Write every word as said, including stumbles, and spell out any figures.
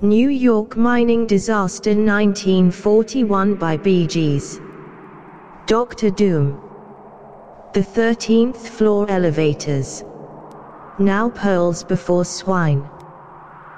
New York mining disaster nineteen forty-one by Bee Gees. Doctor Doom. The thirteenth floor elevators. Now pearls before swine.